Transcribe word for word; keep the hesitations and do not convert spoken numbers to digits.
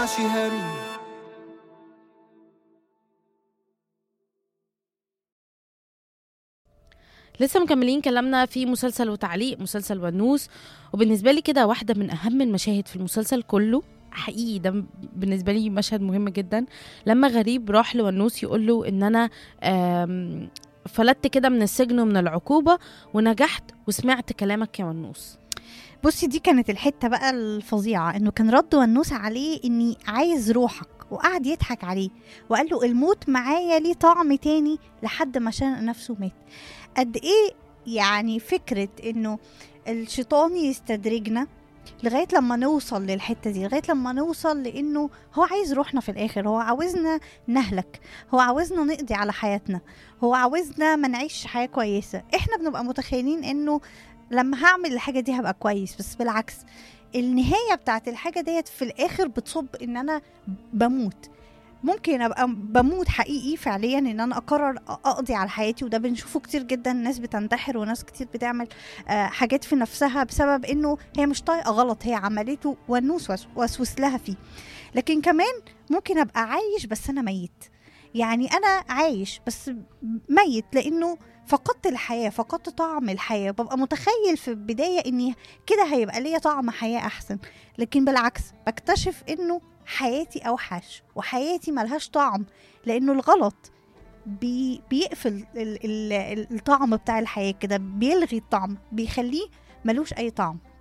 ينفعش هري. لسه مكملين كلامنا في مسلسل وتعليق مسلسل ونوس. وبالنسبة لي كده واحدة من أهم المشاهد في المسلسل كله، حقيقي ده م- بالنسبة لي مشهد مهم جدا، لما غريب راح لونوس يقول له إن أنا آم، فلتت كده من السجن ومن العقوبة ونجحت وسمعت كلامك يا ونوس. بصي، دي كانت الحتة بقى الفظيعة، انه كان رد ونوس عليه اني عايز روحك، وقعد يضحك عليه وقال له الموت معايا ليه طعم تاني لحد ما شنق نفسه مات. قد ايه يعني فكرة انه الشيطان يستدرجنا لغاية لما نوصل للحتة دي، لغاية لما نوصل لانه هو عايز روحنا في الاخر، هو عاوزنا نهلك، هو عاوزنا نقضي على حياتنا، هو عاوزنا ما نعيش حياة كويسة. احنا بنبقى متخيلين انه لما هعمل الحاجة دي هبقى كويس، بس بالعكس النهاية بتاعت الحاجة ديت في الآخر بتصب إن أنا بموت. ممكن أبقى بموت حقيقي فعليا، إن أنا أقرر أقضي على حياتي، وده بنشوفه كتير جدا، ناس بتنتحر وناس كتير بتعمل آه، حاجات في نفسها بسبب إنه هي مش طايقة غلط هي عملته والنوس وس- وسوس لها فيه. لكن كمان ممكن أبقى عايش بس أنا ميت، يعني أنا عايش بس ميت لأنه فقدت الحياة، فقدت طعم الحياة. ببقى متخيل في البداية اني كده هيبقى ليا طعم حياة احسن، لكن بالعكس بكتشف انه حياتي اوحش وحياتي ملهاش طعم، لانه الغلط بي بيقفل ال ال ال- الطعم بتاع الحياة كده، بيلغي الطعم، بيخليه ملوش اي طعم.